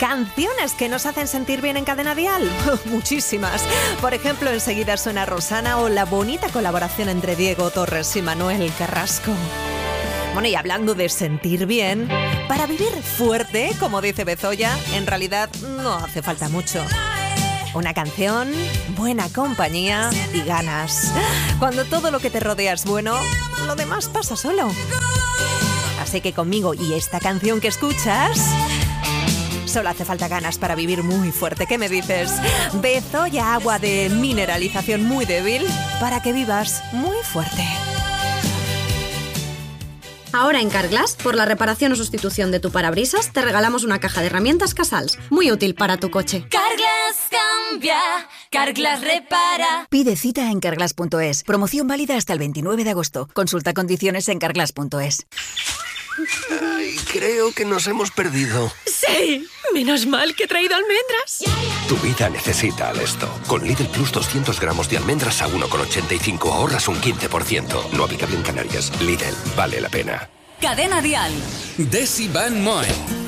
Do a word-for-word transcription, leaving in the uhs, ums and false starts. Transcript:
Canciones que nos hacen sentir bien en Cadena Dial. Muchísimas. Por ejemplo, enseguida suena Rosana o la bonita colaboración entre Diego Torres y Manuel Carrasco. Bueno, y hablando de sentir bien, para vivir fuerte, como dice Bezoya, en realidad no hace falta mucho. Una canción, buena compañía y ganas. Cuando todo lo que te rodea es bueno, lo demás pasa solo. Así que conmigo y esta canción que escuchas, solo hace falta ganas para vivir muy fuerte. ¿Qué me dices? Bezoya, agua de mineralización muy débil para que vivas muy fuerte. Ahora en Carglass, por la reparación o sustitución de tu parabrisas, te regalamos una caja de herramientas Casals, muy útil para tu coche. Carglass cambia, Carglass repara. Pide cita en carglass punto es. Promoción válida hasta el veintinueve de agosto. Consulta condiciones en carglass punto es. Ay, creo que nos hemos perdido. Sí, menos mal que he traído almendras. Tu vida necesita Alesto. Con Lidl Plus doscientos gramos de almendras a uno con ochenta y cinco ahorras un quince por ciento. No aplicable en Canarias. Lidl, vale la pena. Cadena Dial. Desi Van Moen.